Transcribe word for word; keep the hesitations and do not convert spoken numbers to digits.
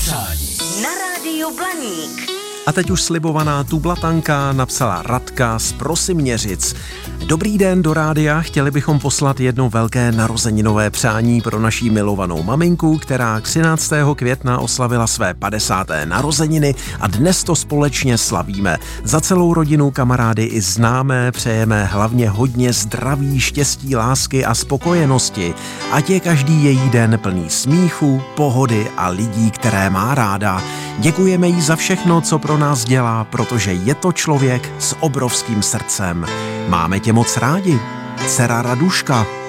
přání. Na rádiu Blaník. A teď už slibovaná tublatanka napsala Radka z Prosiměřic. Dobrý den do rádia, chtěli bychom poslat jedno velké narozeninové přání pro naší milovanou maminku, která třináctého května oslavila své padesáté narozeniny a dnes to společně slavíme. Za celou rodinu, kamarády i známé přejeme hlavně hodně zdraví, štěstí, lásky a spokojenosti. Ať je každý její den plný smíchu, pohody a lidí, které má ráda. Děkujeme jí za všechno, co pro nás dělá, protože je to člověk s obrovským srdcem. Máme tě moc rádi. Dcera Raduška.